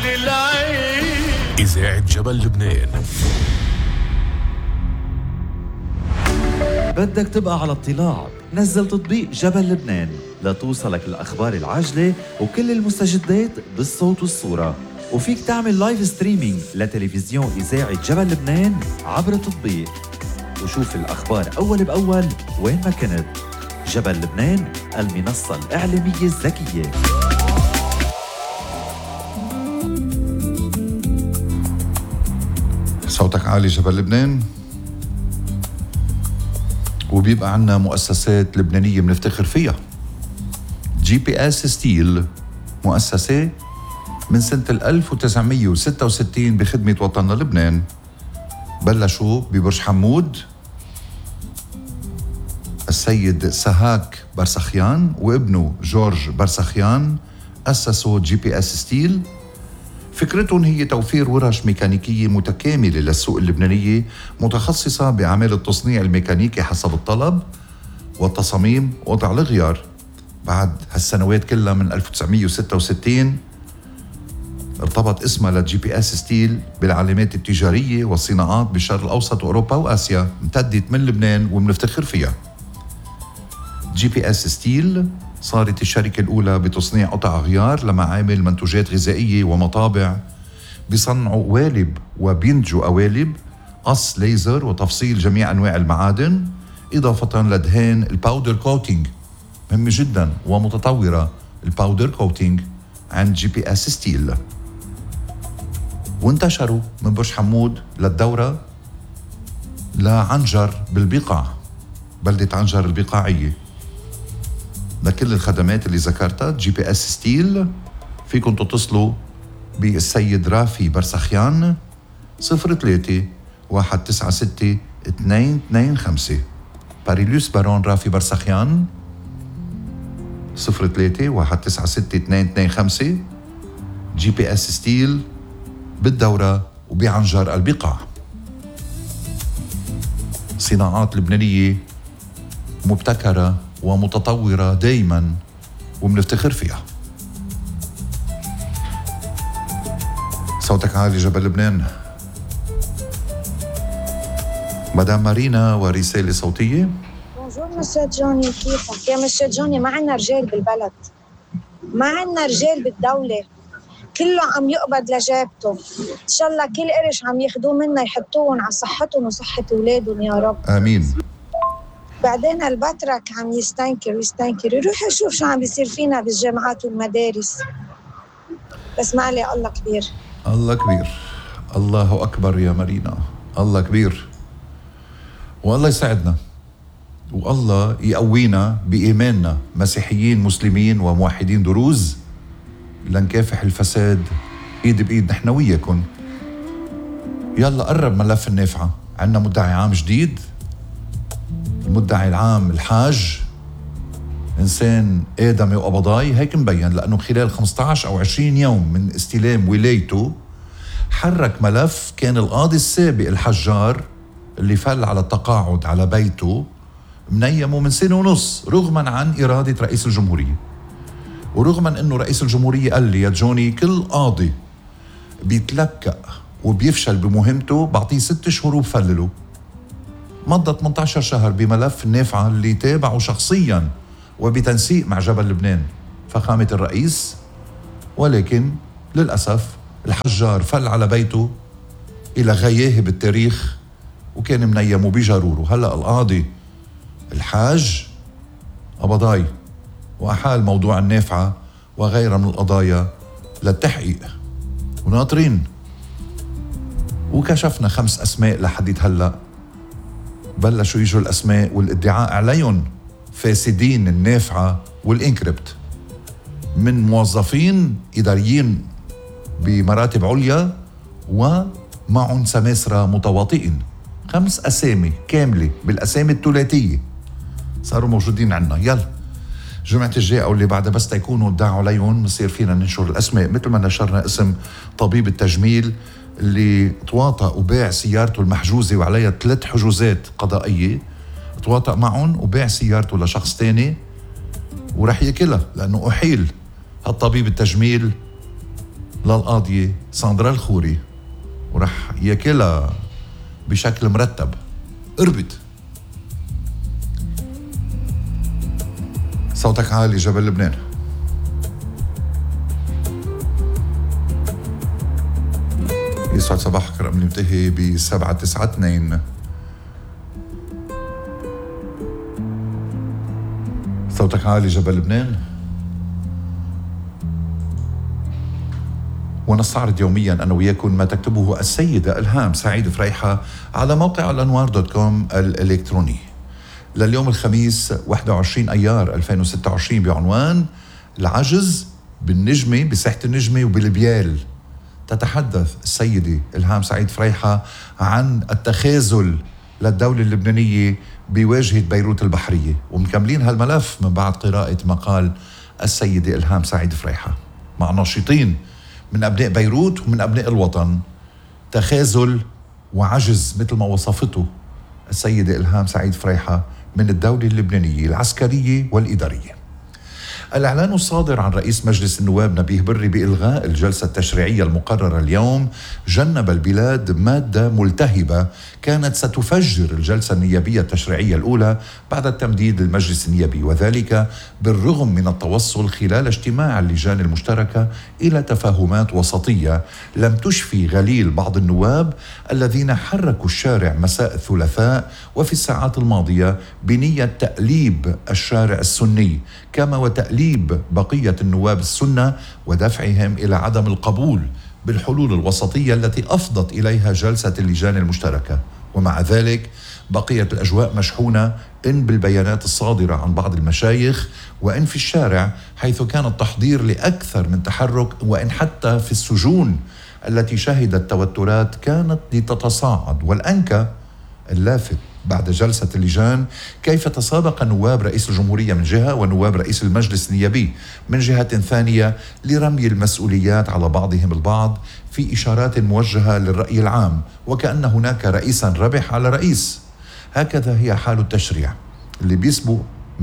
العين. إذاعة جبل لبنان. بدك تبقى على اطلاع؟ نزل تطبيق جبل لبنان لتوصلك الأخبار العاجلة وكل المستجدات بالصوت والصورة، وفيك تعمل لايف ستريمينج لتلفزيون إذاعة جبل لبنان عبر التطبيق، وشوف الأخبار أول بأول وين ما كنت. جبل لبنان، المنصة الإعلامية الذكية. صوتك عالي جبل لبنان، وبيبقى عنا مؤسسات لبنانية بنفتخر فيها. GPS ستيل مؤسسة من سنة 1966 بخدمة وطننا لبنان. بلشوا ببرج حمود، السيد سهاك برسخيان وابنه جورج برسخيان أسسوا GPS ستيل. فكرتهم هي توفير ورش ميكانيكية متكاملة للسوق اللبنانية، متخصصة بعمل التصنيع الميكانيكي حسب الطلب والتصاميم ووضع الغيار. بعد هالسنوات كلها من 1966 ارتبط اسمها للGPS ستيل بالعلامات التجارية والصناعات بالشرق الأوسط وأوروبا وآسيا، امتدت من لبنان وبنفتخر فيها. GPS ستيل صارت الشركة الأولى بتصنيع قطع غيار لمعامل منتوجات غذائية ومطابع. بيصنعوا قوالب وبينتجوا قوالب، قص ليزر وتفصيل جميع أنواع المعادن، إضافة لدهان الباودر كوتينج. مهمة جدا ومتطورة الباودر كوتينج عند GPS ستيل. وانتشروا من برج حمود للدورة لعنجر بالبقاع، بلدة عنجر البقاعية. لكل الخدمات اللي ذكرتها GPS ستيل فيكم تتصلوا بالسيد رافي برسخيان 03-196-225. باريلوس بارون رافي برسخيان 03-196-225. GPS ستيل بالدورة وبعنجر البقاع. صناعات لبنانية مبتكرة ومتطورة دايما وبنفتخر فيها. صوتك عالي جبل لبنان. مدام مارينا ورسالة صوتية. بونجور مسيو جوني، كيفك؟ يا مسيو جوني، ما عنا رجال بالبلد، ما عنا رجال بالدولة، كله عم يقبض لجابته. إن شاء الله كل قرش عم ياخدوه منا يحطوهم على صحتهم وصحة أولادهم يا رب. آمين. بعدين البطرك عم يستنكر، يروح يشوف شو عم بيصير فينا بالجامعات والمدارس. بس ما عليه، الله كبير. الله كبير، الله أكبر يا مارينا، الله كبير. والله يساعدنا والله يقوينا بإيماننا، مسيحيين مسلمين وموحدين دروز، لنكافح الفساد إيد بإيد نحن وياكم. يلا قرب ملف النافعة، عنا مدعي عام جديد. المدعي العام الحاج إنسان آدمي وقبضاي، هيك مبين، لأنه خلال 15 أو 20 يوم من استلام ولايته حرك ملف كان القاضي السابق الحجار اللي فل على التقاعد على بيته منيمه من 1.5 سنة، رغما عن إرادة رئيس الجمهورية، ورغما أنه رئيس الجمهورية قال لي يا جوني كل قاضي بيتلكأ وبيفشل بمهمته بعطيه 6 شهور وبفلله. مضى 18 شهر بملف النافعة اللي تابعه شخصيا وبتنسيق مع جبل لبنان فخامة الرئيس، ولكن للأسف الحجار فل على بيته إلى غياه بالتاريخ وكان منيمه بجاروره. هلأ القاضي الحاج قبضاي وأحال موضوع النافعة وغيرها من القضايا للتحقيق وناطرين. وكشفنا 5 أسماء لحديت هلأ، بلشوا يجوا الأسماء والادعاء عليهم فاسدين النافعة والإنكريبت من موظفين إداريين بمراتب عليا ومعهم سماسرة متواطئين. 5 أسامي كاملة بالأسامي الثلاثية صاروا موجودين عنا. يلا جمعة الجاية أو اللي بعدها بس تيكونوا ادعوا عليهم بصير فينا ننشر الأسماء، مثل ما نشرنا اسم طبيب التجميل اللي تواطأ وباع سيارته المحجوزة وعليها 3 حجوزات قضائية، تواطأ معهم وباع سيارته لشخص تاني ورح ياكلها لأنه أحيل هالطبيب التجميل للقاضية ساندرا الخوري ورح ياكلها بشكل مرتب. اربط. صوتك عالي جبل لبنان. يسعد صباحك. رقم المنتهي ب792. صوتك عالي جبل لبنان. ونستعرض يوميا أنا وياكم ما تكتبه السيدة إلهام سعيد فريحة على موقع الأنوار.com الإلكتروني لليوم الخميس 21 أيار 2026 بعنوان العجز بالنجمة، بساحة النجمة وبالبيال. تتحدث السيدة إلهام سعيد فريحة عن التخاذل للدولة اللبنانية بواجهة بيروت البحرية، ومكملين هالملف من بعد قراءة مقال السيدة إلهام سعيد فريحة مع ناشطين من أبناء بيروت ومن أبناء الوطن. تخاذل وعجز مثل ما وصفته السيدة إلهام سعيد فريحة من الدولة اللبنانية العسكرية والإدارية. الإعلان الصادر عن رئيس مجلس النواب نبيه بري بإلغاء الجلسة التشريعية المقررة اليوم جنب البلاد مادة ملتهبة كانت ستفجر الجلسة النيابية التشريعية الأولى بعد التمديد للمجلس النيابي، وذلك بالرغم من التوصل خلال اجتماع اللجان المشتركة إلى تفاهمات وسطية لم تشفي غليل بعض النواب الذين حركوا الشارع مساء الثلاثاء وفي الساعات الماضية بنية تأليب الشارع السني كما وتأليب بقية النواب السنة ودفعهم إلى عدم القبول بالحلول الوسطية التي أفضت إليها جلسة اللجان المشتركة. ومع ذلك بقيت الأجواء مشحونة إن بالبيانات الصادرة عن بعض المشايخ وإن في الشارع، حيث كان التحضير لأكثر من تحرك، وإن حتى في السجون التي شهدت توترات كانت لتتصاعد. والأنكى اللافت بعد جلسة اللجان كيف تسابق نواب رئيس الجمهورية من جهة ونواب رئيس المجلس النيابي من جهة ثانية لرمي المسؤوليات على بعضهم البعض في إشارات موجهة للرأي العام، وكأن هناك رئيسا ربح على رئيس. هكذا هي حال التشريع، اللي بيسبق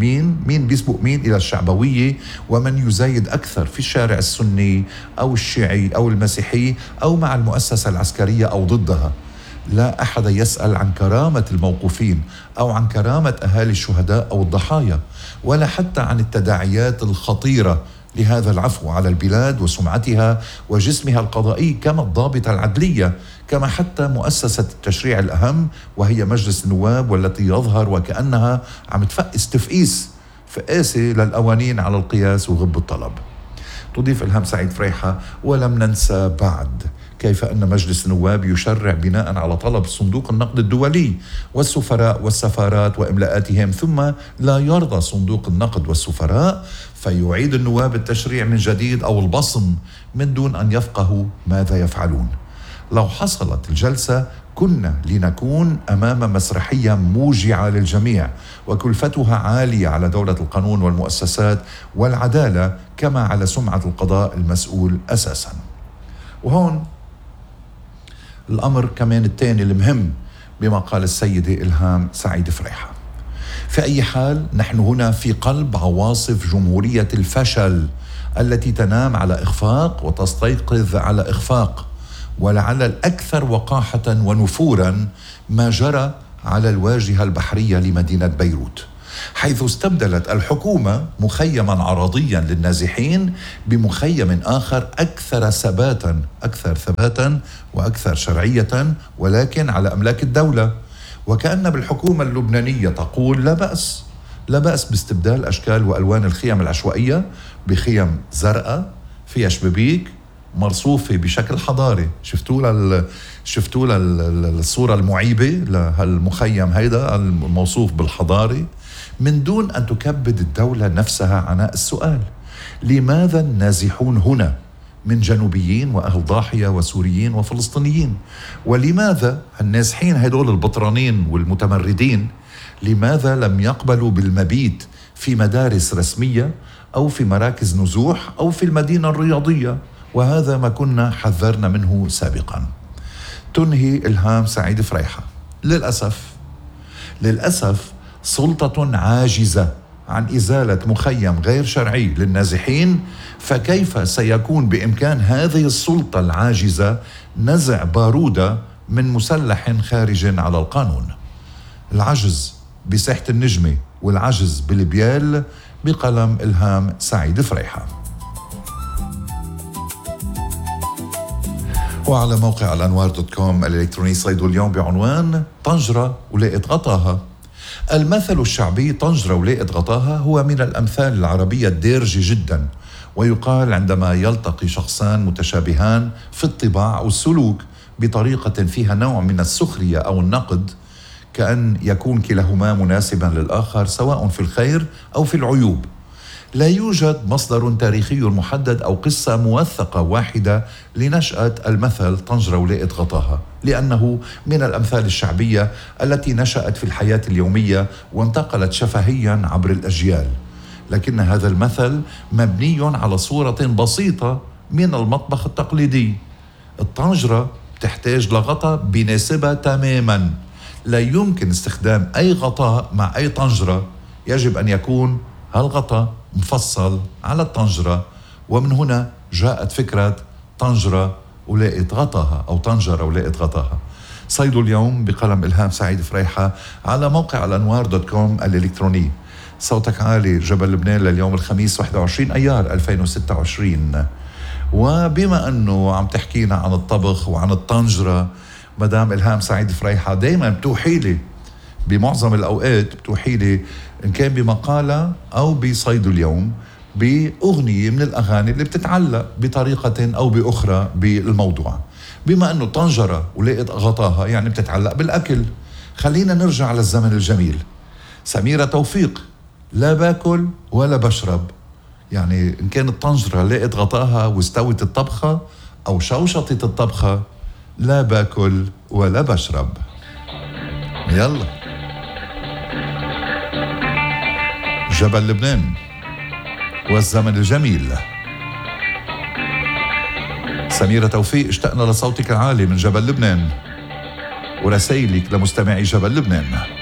مين بيسبق مين إلى الشعبوية، ومن يزايد أكثر في الشارع السني أو الشيعي أو المسيحي أو مع المؤسسة العسكرية أو ضدها. لا أحد يسأل عن كرامة الموقوفين أو عن كرامة أهالي الشهداء أو الضحايا، ولا حتى عن التداعيات الخطيرة لهذا العفو على البلاد وسمعتها وجسمها القضائي كما الضابطة العدلية، كما حتى مؤسسة التشريع الأهم وهي مجلس النواب، والتي يظهر وكأنها عم تفقس تفقيس فقاسة للقوانين على القياس وغب الطلب. تضيف إلهام سعيد فريحة: ولم ننسى بعد كيف أن مجلس النواب يشرع بناء على طلب صندوق النقد الدولي والسفراء والسفارات وإملاءاتهم، ثم لا يرضى صندوق النقد والسفراء فيعيد النواب التشريع من جديد أو البصم من دون أن يفقهوا ماذا يفعلون. لو حصلت الجلسة كنا لنكون أمام مسرحية موجعة للجميع وكلفتها عالية على دولة القانون والمؤسسات والعدالة كما على سمعة القضاء المسؤول أساسا. وهون الأمر كمان الثاني المهم بما قال السيدة إلهام سعيد فريحة: في أي حال نحن هنا في قلب عواصف جمهورية الفشل التي تنام على إخفاق وتستيقظ على إخفاق، ولعل الأكثر وقاحة ونفورا ما جرى على الواجهة البحرية لمدينة بيروت، حيث استبدلت الحكومة مخيما عرضيا للنازحين بمخيم آخر أكثر ثباتا وأكثر شرعية، ولكن على أملاك الدولة. وكأن بالحكومة اللبنانية تقول لا بأس باستبدال أشكال وألوان الخيم العشوائية بخيم زرقاء فيها شبابيك مرصوفة بشكل حضاري. شفتوا الصورة المعيبة لهالمخيم هيدا الموصوف بالحضاري، من دون أن تكبد الدولة نفسها عناء السؤال: لماذا النازحون هنا من جنوبيين وأهل ضاحية وسوريين وفلسطينيين؟ ولماذا النازحين هدول البطرانين والمتمردين لماذا لم يقبلوا بالمبيت في مدارس رسمية أو في مراكز نزوح أو في المدينة الرياضية؟ وهذا ما كنا حذرنا منه سابقا. تنهي إلهام سعيد فريحة: للأسف سلطة عاجزة عن إزالة مخيم غير شرعي للنازحين، فكيف سيكون بإمكان هذه السلطة العاجزة نزع بارودة من مسلح خارج على القانون؟ العجز بساحة النجمة والعجز بالبيال، بقلم إلهام سعيد فريحة. وعلى موقع الأنوار.com الإلكتروني صيد اليوم بعنوان طنجرة ولاقت غطاها. المثل الشعبي طنجرة ولاقت غطاها هو من الأمثال العربية الدارجة جدا، ويقال عندما يلتقي شخصان متشابهان في الطباع أو السلوك بطريقة فيها نوع من السخرية أو النقد، كأن يكون كلاهما مناسبا للآخر سواء في الخير أو في العيوب. لا يوجد مصدر تاريخي محدد أو قصة موثقة واحدة لنشأة المثل طنجرة ولاقت غطاها، لأنه من الأمثال الشعبية التي نشأت في الحياة اليومية وانتقلت شفهيا عبر الأجيال. لكن هذا المثل مبني على صورة بسيطة من المطبخ التقليدي. الطنجرة تحتاج لغطاء بيناسبها تماما، لا يمكن استخدام أي غطاء مع أي طنجرة، يجب أن يكون هالغطاء مفصل على الطنجرة. ومن هنا جاءت فكرة طنجرة ولاقت غطاها أو طنجرة ولاقت غطاها. صيد اليوم بقلم إلهام سعيد فريحة على موقع الأنوار.com الإلكتروني. صوتك عالي جبل لبنان لليوم الخميس 21 أيار 2026. وبما أنه عم تحكينا عن الطبخ وعن الطنجرة، مدام إلهام سعيد فريحة دايما بتوحيلي بمعظم الأوقات، بتوحيلي إن كان بمقالة أو بصيد اليوم بأغنية من الأغاني اللي بتتعلق بطريقة أو بأخرى بالموضوع. بما أنه طنجرة ولقت غطاها يعني بتتعلق بالأكل، خلينا نرجع للزمن الجميل. سميرة توفيق لا باكل ولا بشرب، يعني إن كانت طنجرة لقت غطاها واستوت الطبخة أو شوشطت الطبخة، لا باكل ولا بشرب. يلا جبل لبنان والزمن الجميل. سميرة توفيق، اشتقنا لصوتك العالي من جبل لبنان ورسائلك لمستمعي جبل لبنان.